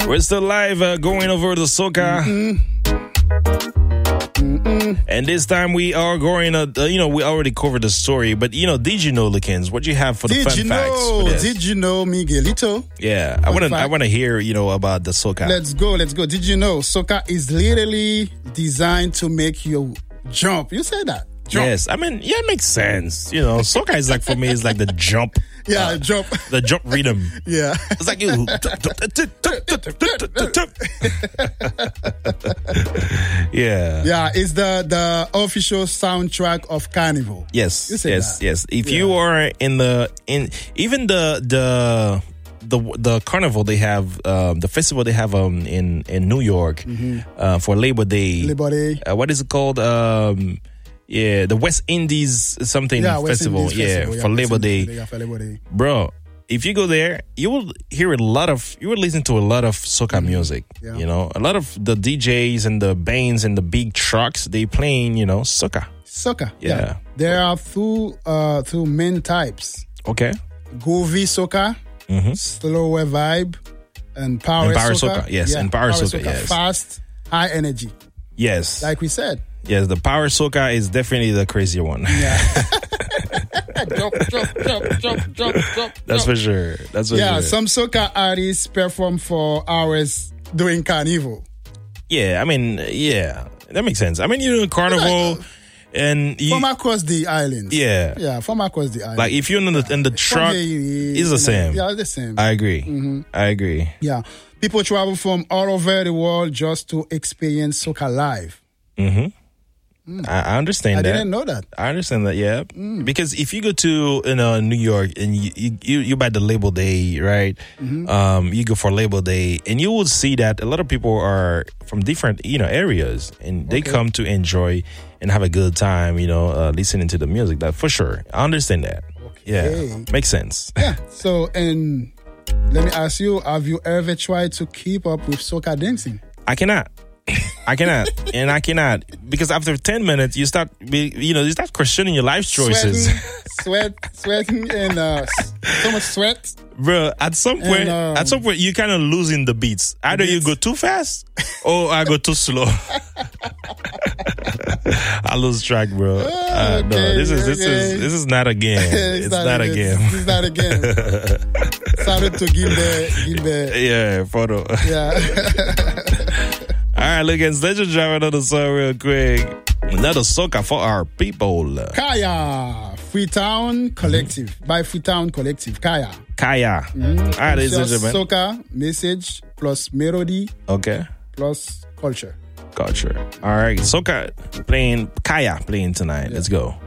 We're still live, going over the soca. And this time we are going, we already covered the story, but did you know, Likens, what you have for the fun facts? For this? Did you know, Miguelito? Yeah, I want to hear, about the soca. Let's go. Did you know soca is literally designed to make you jump? You said that. Jump. Yes, I mean, it makes sense. Soca is for me, is like the jump. Yeah, jump. The jump rhythm. Yeah. It's like you. Yeah. Yeah, it's the official soundtrack of Carnival. Yes. You said that. Yes. If you are in even the carnival they have, the festival they have in New York for Labor Day. What is it called? The West Indies something festival. For Labor Day. Bro, if you go there, you will listen to a lot of soca music. Yeah. A lot of the DJs and the bands and the big trucks, they playing, soca. Soca. Yeah. There are two main types. Okay. Groovy soca, slower vibe, and power soca. Yes, and power soca. Yes. Fast, high energy. Yes. Like we said. Yes, the power soca is definitely the crazier one. Yeah. jump. That's for sure. Yeah, some soca artists perform for hours during Carnival. Yeah, I mean, that makes sense. I mean, Carnival and from across the islands. Yeah, from across the island. Like if you're in the truck, it's the same. Yeah, it's the same. I agree. I agree. Yeah, people travel from all over the world just to experience soca live. I understand that. I didn't know that. I understand that, yeah. Because if you go to New York and you buy the Labor Day, right? You go for Labor Day and you will see that a lot of people are from different areas and they come to enjoy and have a good time, listening to the music. That for sure. I understand that. Okay. Yeah, makes sense. Yeah. So, and let me ask you, have you ever tried to keep up with soca dancing? I cannot, because after 10 minutes you start questioning your life choices. Sweating, and so much sweat, bro. At some point, you kind of losing the beats. Either you go too fast or I go too slow. I lose track, bro. No, this is not a game. It's not a game. It's not a game. Started to give the photo. Yeah. All right, look, let's just drive another song real quick. Another soca for our people. Kaya, Freetown Collective. By Freetown Collective, Kaya. All right, ladies and gentlemen. Soca, message, plus melody. Okay. Plus culture. All right, soca playing, Kaya playing tonight. Let's go.